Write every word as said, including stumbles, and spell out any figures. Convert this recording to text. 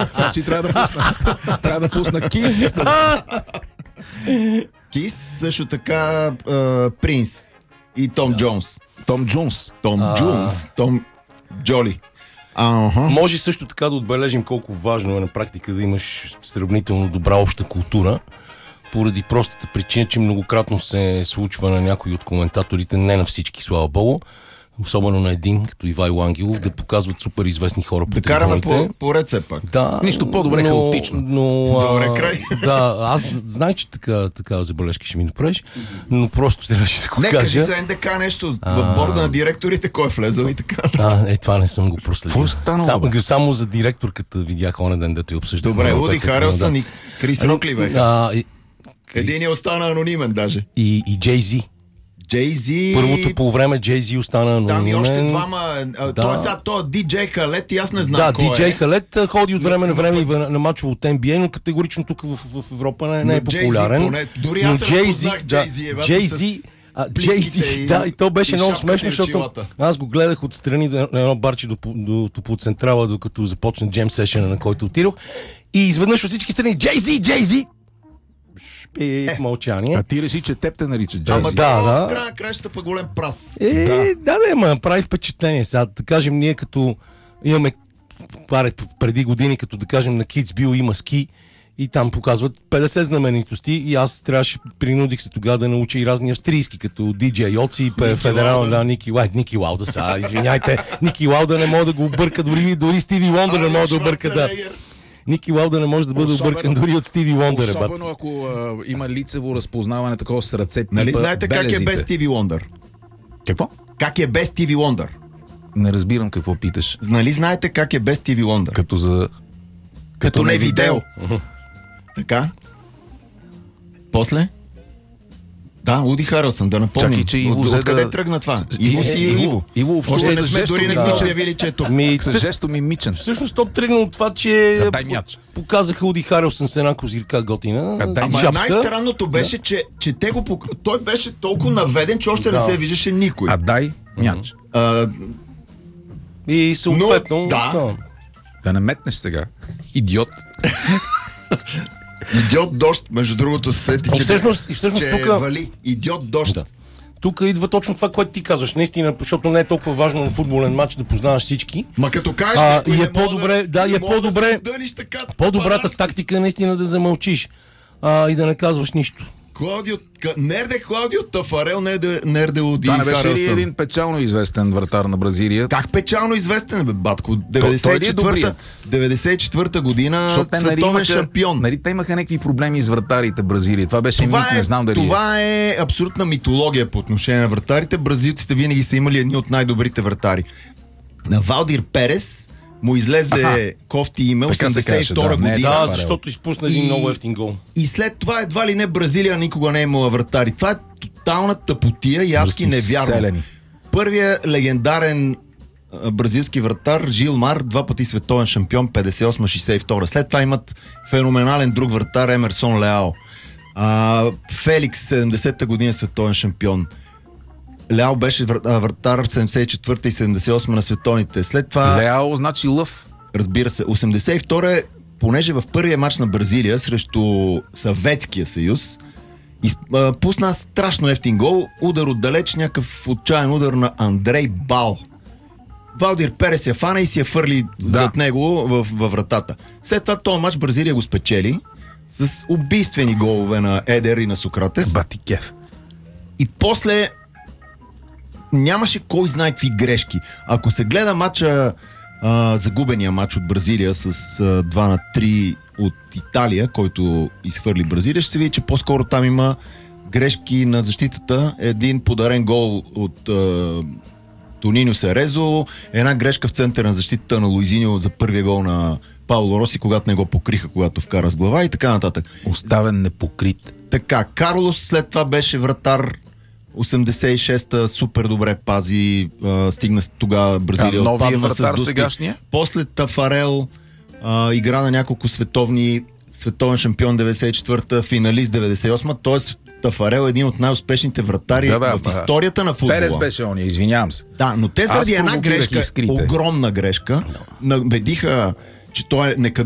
Значи трябва да пусна. Трябва да пусна Кис. Кис, също така а, Принс и Том да. Джонс. Том Джонс. Том а... Джонс. Том Джоли. Ага. Може също така да отбележим колко важно е на практика да имаш сравнително добра обща култура, поради простата причина, че многократно се случва на някои от коментаторите, не на всички, слава богу, особено на един, като Ивайло Ангелов, да показват супер известни хора по да караме по, по ред все пак. Да, нищо по-добре но, хаотично. Но, Добре край. Да, аз знаех, че така, такава забележка ще ми направиш, но просто трябваше да го не, кажа. Не, кажи за Ен Де Ка нещо. А... В борда на директорите кой е влезъл и така. А, е, това не съм го проследил. Само, само за директорката видях онен ден, дето я обсъждах. Добре, Уди Харелсън и Крис Рок ли беха? Един е остана анонимен даже. И, и Джей-Зи. Джей-Зи... Първото по време Джей-Зи остана анонимен. Там и още двама... Да. Той е сега, той е Ди-Джей Халет и аз не знам да, кой е. Да, Ди-Джей Халет ходи от време на време на, на мачове от Ен Би Ей, но категорично тук в, в Европа не, не е популярен. Поне, дори аз се разпознах Джей-Зи. Да, Джей-Зи... Джей-Зи, да, и то беше много смешно, защото аз го гледах отстрани на едно барче до, до, до Топлоцентрала, докато започна джем сешена, на който отидох. И изведнъж от всички страни Джей-Зи, Джей-Зи! И в мълчание. А ти реши, че теб те наричат Джей-Зи. Ама да, да. В края краща па голем прас. Е, да, да, да, ма прави впечатление. Сега, да кажем, ние като имаме преди години, като да кажем на Kidsville има ски и там показват петдесет знаменитости и аз трябваше, принудих се тогава да науча и разни австрийски, като Диджей Йоци, федерал, да, Ники Лауда. Ники Лауда са, извиняйте, Ники Лауда не мога да го обърка, дори, дори Стиви Лондър не мога да обърка, да. Ники Лауда не може да бъде особено, объркан дори от Стиви Лондър. Особено ако а, има лицево разпознаване такова с ръце. Нали знаете как е без Стиви Лондър? Какво? Как е без Стиви Лондър? Не разбирам какво питаш. Нали знаете как е без Стиви Лондър? Като за... Като, Като не видео. Uh-huh. Така. После? Да, Уди Харелсън, да напомним. Чакай, че Иво От, откъде да... тръгна това? С... Иво си Иво. Иво. Иво още не сме, дори не сме да. обявили, че е тук. Ми, с жесто ми мичен. Всъщност топ тръгна от това, че да, дай мяч. Показаха Уди Харелсън с една козирка готина. А, дай Ама най-странното беше, да. че, че те го пок... той беше толкова наведен, че още да. не се виждаше никой. А дай мяч. А... И съответно... Но, да. да. Да не метнеш сега. Идиот. Идиот дощ, между другото се сетих, и всъщност, и всъщност че тука... вали. Идиот дощ. Да. Тук идва точно това, което ти казваш, наистина, защото не е толкова важно на футболен матч да познаваш всички. Ма като кажеш, а, и е по-добре, да, да, и е по-добре, да така, по-добрата парански. тактика е наистина да замълчиш а, и да не казваш нищо. Клаудио, нерде Клаудио Тафарел, нерде, нерде Уди Това не беше Харелсън. ли един печално известен вратар на Бразилия? Как печално известен, бе, батко? деветдесет и четвърта година световен шампион. Нали, те имаха някакви проблеми с вратарите в Бразилия. Това беше това мит, е, не знам дали Това е. е абсолютна митология по отношение на вратарите. Бразилците винаги са имали едни от най-добрите вратари. На Валдир Перес му излезе Аха. кофти име, осемдесет и втора да, година. Да, защото изпусна един и, много ефтин гол. И след това едва ли не Бразилия никога не е имала вратари. Това е тотална тъпотия и адски невярно. Селени. Първият легендарен а, бразилски вратар Жилмар, два пъти световен шампион, петдесет и осма шейсет и втора. След това имат феноменален друг вратар Емерсон Леао. А, Феликс, седемдесета година световен шампион. Леао беше вратар седемдесет и четвърта и седемдесет и осма на световните. След това... Леао значи лъв. Разбира се. осемдесет и втора, понеже в първия матч на Бразилия срещу Съветския съюз изп... пусна страшно ефтин гол, удар отдалеч, някакъв отчаян удар на Андрей Бал. Валдир Перес я фана и си я фърли да. зад него във, във вратата. След това този матч Бразилия го спечели с убийствени голове на Едер и на Сократес. Батикев. И после нямаше кой знае какви грешки. Ако се гледа матча, а, загубения матч от Бразилия с а, два на три от Италия, който изхвърли Бразилия, ще се види, че по-скоро там има грешки на защитата. Един подарен гол от а, Тонино Серезо, една грешка в центъра на защитата на Луизиньо за първия гол на Пауло Роси, когато не го покриха, когато вкара с глава и така нататък. Оставен непокрит. Така, Карлос след това беше вратар осемдесет и шеста, супер добре пази, а, стигна тогава Бразилия. А, новия отпадна вратар с Дусти. сегашния? После Тафарел а, игра на няколко световни, световен шампион деветдесет и четвърта, финалист деветдесет и осма, т.е. Тафарел е един от най-успешните вратари да, да, в историята на футбола. Перес беше ония, извинявам се. Да, но те заради една грешка, изкрите. огромна грешка, набедиха, че той е некадърен